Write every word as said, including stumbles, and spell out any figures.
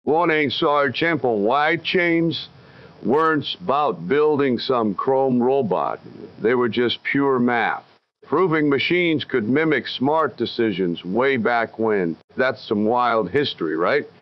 Morning, Sergeant. White chains weren't about building some chrome robot. They were just pure math. Proving machines could mimic smart decisions way back when. That's some wild history, right?